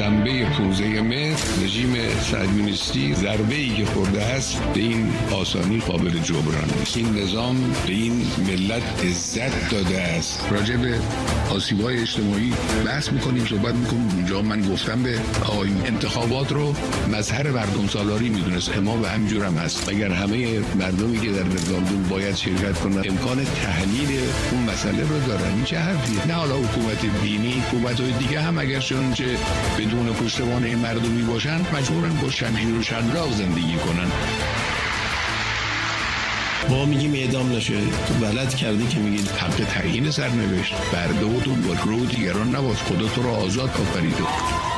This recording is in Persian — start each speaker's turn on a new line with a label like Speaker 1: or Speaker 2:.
Speaker 1: جنبه پوزه مصر رژیم صهیونیستی ضربه‌ای که خورده است به این آسانی قابل جبران نیست. این نظام به این ملت عزت داده است. راجع به آسیب‌های اجتماعی بحث می‌کنیم، صحبت می‌کنیم. اونجا من گفتم به آقایون انتخابات رو مظهر مردم سالاری می‌دونست. ما به همین جور هم هست. اگر همه مردمی که در رفراندوم باید شرکت کنن امکان تحلیل اون مسئله رو دارن، این چه حرفیه؟ نه حالا حکومت دینی، حکومت‌های دیگه هم اگر چه بدون پشتوانه این مردمی باشن مجبورن با شمشیر و شلاق زندگی کنن.
Speaker 2: ما میگیم اعدام نشه، تو بلد کردی که میگید
Speaker 1: حق تعیین سرنوشت برده و تو با رو دیگران نباش. خدا تو رو آزاد آفریده.